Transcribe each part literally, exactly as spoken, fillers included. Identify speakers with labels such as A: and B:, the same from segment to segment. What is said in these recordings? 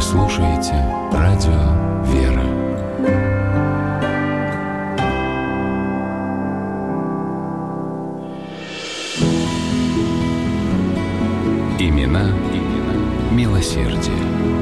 A: слушаете радио «Вера». Имена, имена милосердия.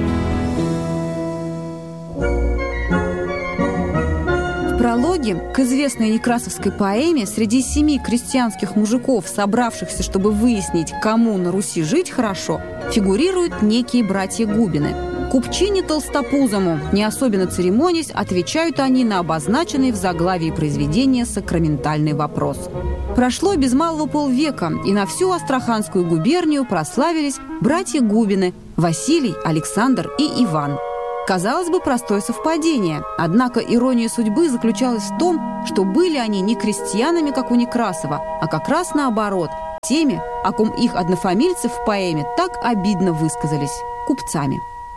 B: В прологе к известной некрасовской поэме среди семи крестьянских мужиков, собравшихся, чтобы выяснить, кому на Руси жить хорошо, фигурируют некие братья Губины. Купчине толстопузому, не особенно церемонясь, отвечают они на обозначенный в заглавии произведения сакраментальный вопрос. Прошло без малого полвека, и на всю Астраханскую губернию прославились братья Губины – Василий, Александр и Иван. Казалось бы, простое совпадение. Однако ирония судьбы заключалась в том, что были они не крестьянами, как у Некрасова, а как раз наоборот, теми, о ком их однофамильцы в поэме так обидно высказались – купцами.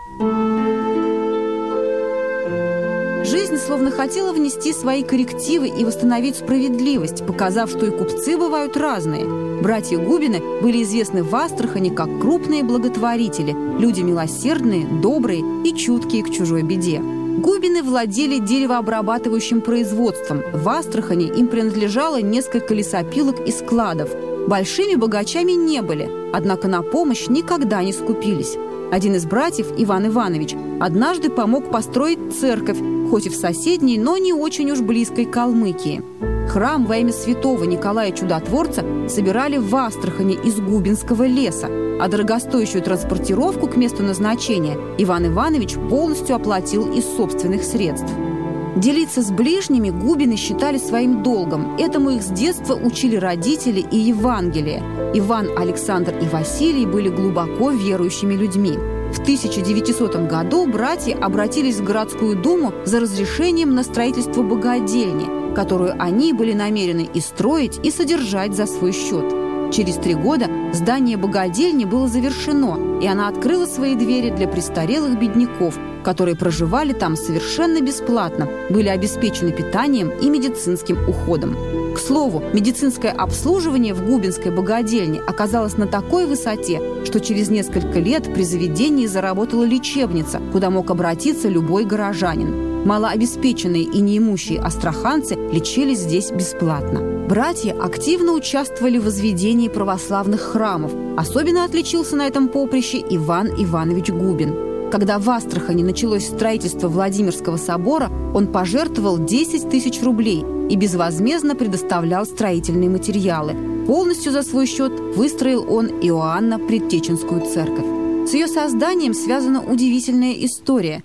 B: Жизнь словно хотела внести свои коррективы и восстановить справедливость, показав, что и купцы бывают разные. Братья Губины были известны в Астрахани как крупные благотворители, люди милосердные, добрые и чуткие к чужой беде. Губины владели деревообрабатывающим производством. В Астрахани им принадлежало несколько лесопилок и складов. Большими богачами не были, однако на помощь никогда не скупились. Один из братьев, Иван Иванович, однажды помог построить церковь, хоть и в соседней, но не очень уж близкой Калмыкии. Храм во имя святого Николая Чудотворца собирали в Астрахани из Губинского леса, а дорогостоящую транспортировку к месту назначения Иван Иванович полностью оплатил из собственных средств. Делиться с ближними Губины считали своим долгом. Этому их с детства учили родители и Евангелие. Иван, Александр и Василий были глубоко верующими людьми. В тысяча девятисотом году братья обратились в городскую думу за разрешением на строительство богадельни, которую они были намерены и строить, и содержать за свой счет. Через три года здание богадельни было завершено, и она открыла свои двери для престарелых бедняков, которые проживали там совершенно бесплатно, были обеспечены питанием и медицинским уходом. К слову, медицинское обслуживание в Губинской богадельне оказалось на такой высоте, что через несколько лет при заведении заработала лечебница, куда мог обратиться любой горожанин. Малообеспеченные и неимущие астраханцы лечились здесь бесплатно. Братья активно участвовали в возведении православных храмов. Особенно отличился на этом поприще Иван Иванович Губин. Когда в Астрахани началось строительство Владимирского собора, он пожертвовал десять тысяч рублей и безвозмездно предоставлял строительные материалы. Полностью за свой счет выстроил он Иоанна Предтеченскую церковь. С ее созданием связана удивительная история.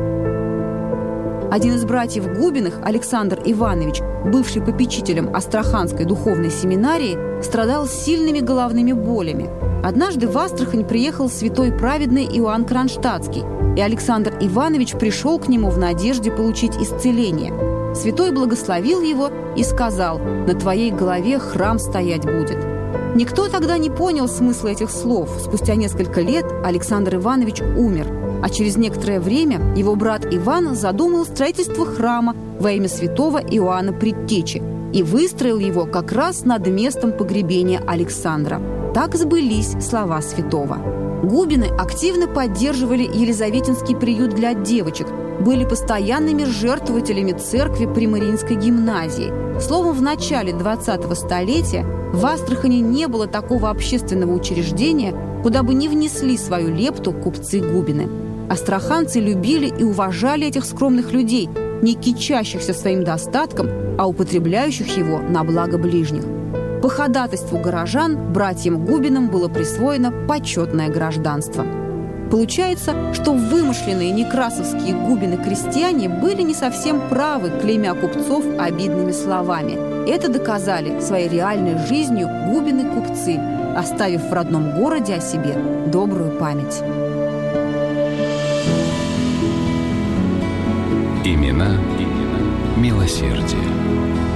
B: Один из братьев Губиных, Александр Иванович, бывший попечителем Астраханской духовной семинарии, страдал сильными головными болями. Однажды в Астрахань приехал святой праведный Иоанн Кронштадтский, и Александр Иванович пришел к нему в надежде получить исцеление. Святой благословил его и сказал: «На твоей голове храм стоять будет». Никто тогда не понял смысла этих слов. Спустя несколько лет Александр Иванович умер, а через некоторое время его брат Иван задумал строительство храма во имя святого Иоанна Предтечи и выстроил его как раз над местом погребения Александра. Так сбылись слова святого. Губины активно поддерживали Елизаветинский приют для девочек, были постоянными жертвователями церкви при Мариинской гимназии. Словом, в начале двадцатого столетия в Астрахани не было такого общественного учреждения, куда бы не внесли свою лепту купцы Губины. Астраханцы любили и уважали этих скромных людей, не кичащихся своим достатком, а употребляющих его на благо ближних. По ходатайству горожан братьям Губиным было присвоено почетное гражданство. Получается, что вымышленные некрасовские Губины-крестьяне были не совсем правы, клеймя купцов обидными словами. Это доказали своей реальной жизнью Губины-купцы, оставив в родном городе о себе добрую память.
A: Имена, имена милосердия.